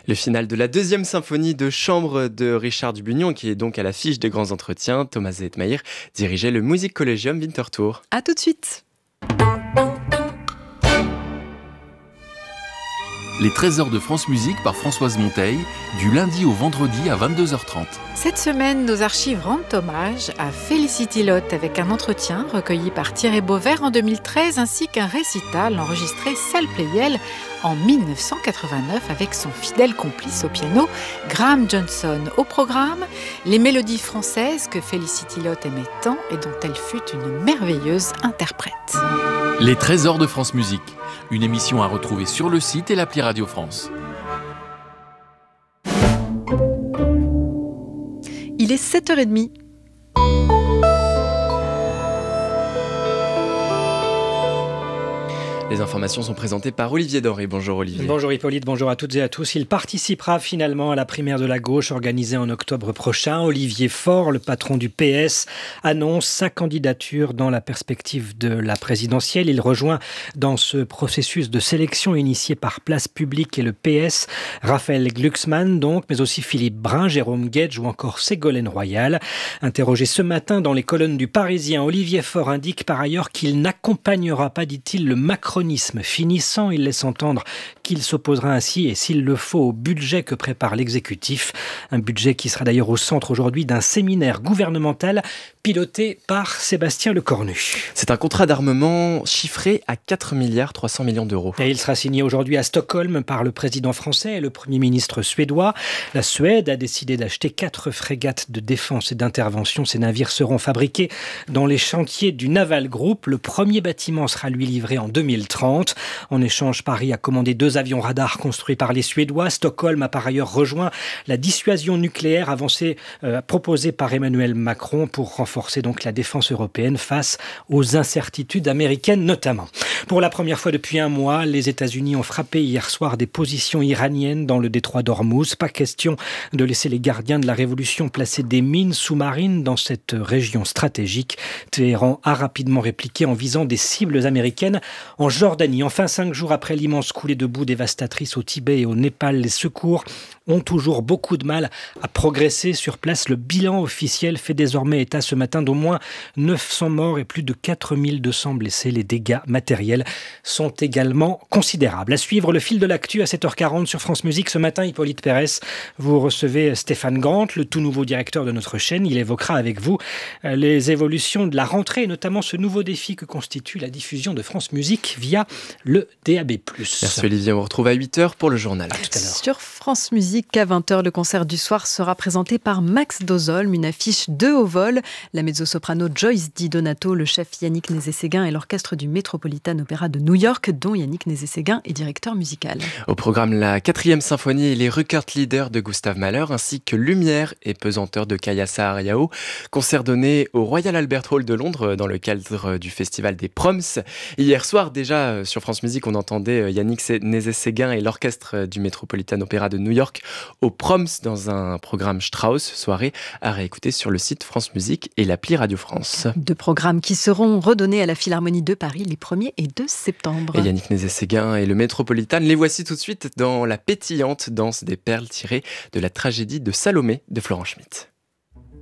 Le final de la deuxième symphonie de chambre de Richard Dubugnon, qui est donc à l'affiche des grands entretiens. Thomas Zetmayer dirigeait le Music Collegium Winterthur. À tout de suite. Les trésors de France Musique par Françoise Monteil, du lundi au vendredi à 22h30. Cette semaine, nos archives rendent hommage à Felicity Lott avec un entretien recueilli par Thierry Beauvert en 2013 ainsi qu'un récital enregistré salle Pleyel en 1989 avec son fidèle complice au piano, Graham Johnson. Au programme, les mélodies françaises que Felicity Lott aimait tant et dont elle fut une merveilleuse interprète. Les trésors de France Musique, une émission à retrouver sur le site et l'appli Radio France. Il est 7h30. Les informations sont présentées par Olivier Doré. Bonjour Olivier. Bonjour Hippolyte, bonjour à toutes et à tous. Il participera finalement à la primaire de la gauche organisée en octobre prochain. Olivier Faure, le patron du PS, annonce sa candidature dans la perspective de la présidentielle. Il rejoint dans ce processus de sélection initié par Place Publique et le PS Raphaël Glucksmann donc, mais aussi Philippe Brun, Jérôme Guedj ou encore Ségolène Royal. Interrogé ce matin dans les colonnes du Parisien, Olivier Faure indique par ailleurs qu'il n'accompagnera pas, dit-il, le macronisme finissant. Il laisse entendre qu'il s'opposera ainsi, et s'il le faut, au budget que prépare l'exécutif. Un budget qui sera d'ailleurs au centre aujourd'hui d'un séminaire gouvernemental piloté par Sébastien Lecornu. C'est un contrat d'armement chiffré à 4,3 milliards d'euros. Et il sera signé aujourd'hui à Stockholm par le président français et le Premier ministre suédois. La Suède a décidé d'acheter 4 frégates de défense et d'intervention. Ces navires seront fabriqués dans les chantiers du Naval Group. Le premier bâtiment sera lui livré en 2030. En échange, Paris a commandé 2 avions radars construits par les Suédois. Stockholm a par ailleurs rejoint la dissuasion nucléaire proposée par Emmanuel Macron pour renforcer donc la défense européenne face aux incertitudes américaines notamment. Pour la première fois depuis un mois, les États-Unis ont frappé hier soir des positions iraniennes dans le détroit d'Ormuz. Pas question de laisser les gardiens de la révolution placer des mines sous-marines dans cette région stratégique. Téhéran a rapidement répliqué en visant des cibles américaines en Jordanie. Enfin, 5 jours après l'immense coulée de boue dévastatrice au Tibet et au Népal, les secours ont toujours beaucoup de mal à progresser sur place. Le bilan officiel fait désormais état ce matin d'au moins 900 morts et plus de 4200 blessés. Les dégâts matériels sont également considérables. À suivre le fil de l'actu à 7h40 sur France Musique. Ce matin, Hippolyte Pérès, vous recevez Stéphane Gant, le tout nouveau directeur de notre chaîne. Il évoquera avec vous les évolutions de la rentrée et notamment ce nouveau défi que constitue la diffusion de France Musique via le DAB+. Merci Olivier, on vous retrouve à 8h pour le journal. À tout à l'heure. Sur France Musique, à 20h, le concert du soir sera présenté par Max Dozolm, une affiche de haut vol. La mezzo-soprano Joyce Di Donato, le chef Yannick Nézet-Séguin et l'orchestre du Metropolitan Opera de New York, dont Yannick Nézet-Séguin est directeur musical. Au programme, la 4e symphonie et les Record Leaders de Gustave Mahler, ainsi que Lumière et Pesanteur de Kaya Saariaho. Concert donné au Royal Albert Hall de Londres dans le cadre du festival des Proms. Hier soir, déjà, sur France Musique, on entendait Yannick Nézet-Séguin et l'orchestre du Metropolitan Opera de New York au Proms dans un programme Strauss, soirée à réécouter sur le site France Musique et l'appli Radio France. 2 programmes qui seront redonnés à la Philharmonie de Paris les 1er et 2 septembre. Et Yannick Nézet-Séguin et le Metropolitan, les voici tout de suite dans la pétillante danse des perles tirée de la tragédie de Salomé de Florent Schmitt.